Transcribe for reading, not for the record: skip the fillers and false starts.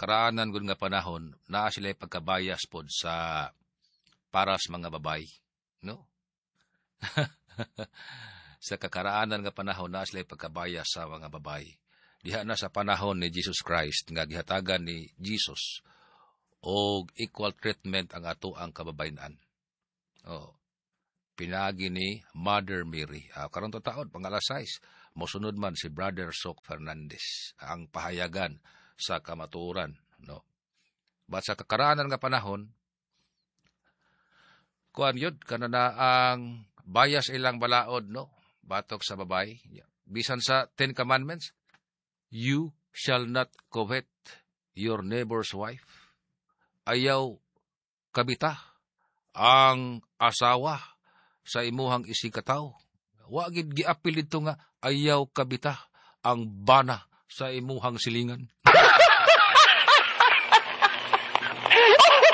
kakaraanan gud nga panahon naa sila pagkabayas pod sa para sa mga babay, no? Sa kakaraanan nga panahon naa sila pagkabayas sa mga babay. Diha na sa panahon ni Jesus Christ nga gihatagan ni Jesus og equal treatment ang ato ang kababayan. Oh, pinagi ni Mother Mary. Karon to taon pang alas 6, mosunod man si Brother Sok Fernandez ang pahayagan sa kamatuoran, no. But sa kakaraanan nga panahon, kuan yun kanana ang bias ilang balaod, no, batok sa babay. Bisan sa 10 Commandments, you shall not covet your neighbor's wife. Ayaw kabita ang asawa sa imuhang isikataw. Wa gid giapil dito nga ayaw kabita ang bana sa imuhang silingan.